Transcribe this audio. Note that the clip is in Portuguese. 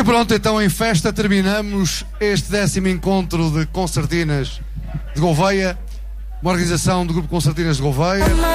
E pronto, então em festa terminamos este 10º encontro de concertinas de Gouveia, uma organização do Grupo Concertinas de Gouveia.